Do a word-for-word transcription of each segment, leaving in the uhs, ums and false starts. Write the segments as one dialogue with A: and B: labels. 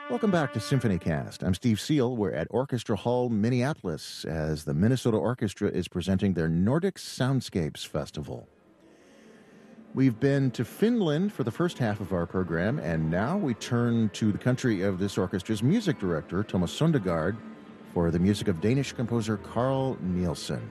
A: Welcome back to SymphonyCast. I'm Steve Seal. We're at Orchestra Hall, Minneapolis, as the Minnesota Orchestra is presenting their Nordic Soundscapes Festival. We've been to Finland for the first half of our program, and now we turn to the country of this orchestra's music director, Thomas Søndergaard, for the music of Danish composer Carl Nielsen.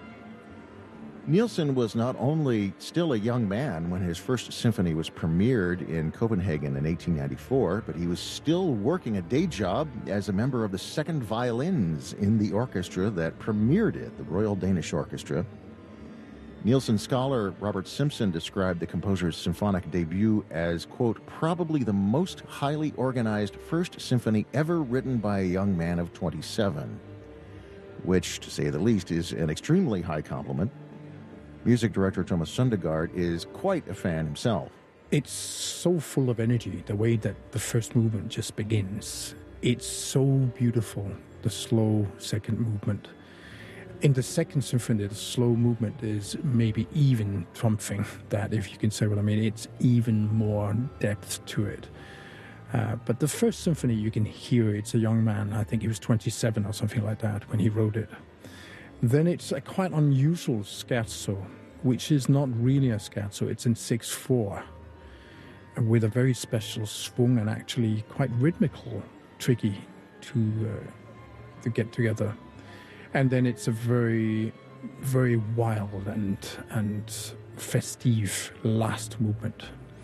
A: Nielsen was not only still a young man when his first symphony was premiered in Copenhagen in eighteen ninety-four, but he was still working a day job as a member of the second violins in the orchestra that premiered it, the Royal Danish Orchestra. Nielsen scholar Robert Simpson described the composer's symphonic debut as, quote, probably the most highly organized first symphony ever written by a young man of twenty-seven, which, to say the least, is an extremely high compliment. Music director Thomas Søndergaard is quite a fan himself.
B: It's so full of energy, the way that the first movement just begins. It's so beautiful, the slow second movement. In the second symphony, the slow movement is maybe even something that, if you can say what I mean, it's even more depth to it. Uh, but the first symphony, you can hear it's a young man. I think he was twenty-seven or something like that when he wrote it. Then it's a quite unusual scherzo, which is not really a scherzo. It's in six four, with a very special swung and actually quite rhythmical, tricky to uh, to get together. And then it's a very, very wild and and festive last movement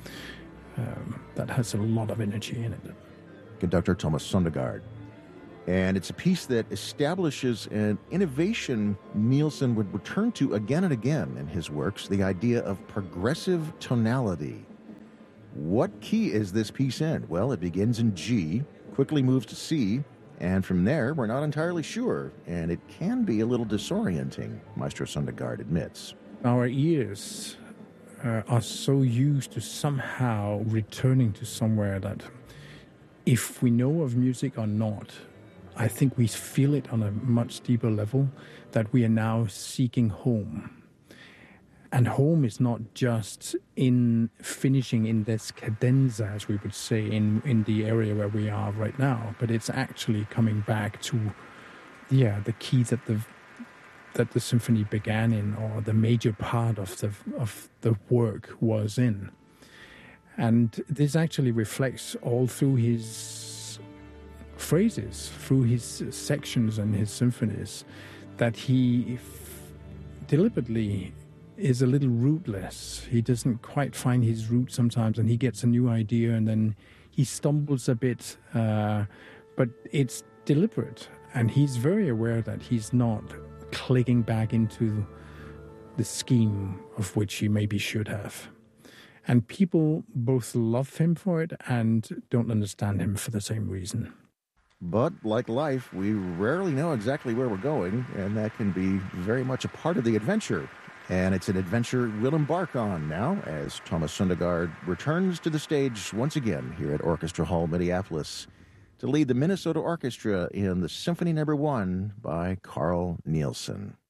B: um, that has a lot of energy in it.
A: Conductor Thomas Søndergaard. And it's a piece that establishes an innovation Nielsen would return to again and again in his works, the idea of progressive tonality. What key is this piece in? Well, it begins in G, quickly moves to C, and from there, we're not entirely sure, and it can be a little disorienting, Maestro Søndergaard admits.
B: Our ears uh, are so used to somehow returning to somewhere that if we know of music or not, I think we feel it on a much deeper level, that we are now seeking home. And home is not just in finishing in this cadenza, as we would say, in, in the area where we are right now, but it's actually coming back to, yeah, the key that the that the symphony began in, or the major part of the of the work was in. And this actually reflects all through his phrases, through his sections and his symphonies, that he f- deliberately is a little rootless. He doesn't quite find his root sometimes, and he gets a new idea, and then he stumbles a bit, uh, but it's deliberate, and he's very aware that he's not clicking back into the scheme of which he maybe should have. And people both love him for it and don't understand him for the same reason.
A: But like life, we rarely know exactly where we're going, and that can be very much a part of the adventure. And it's an adventure we'll embark on now as Thomas Søndergaard returns to the stage once again here at Orchestra Hall, Minneapolis, to lead the Minnesota Orchestra in the Symphony Number One by Carl Nielsen.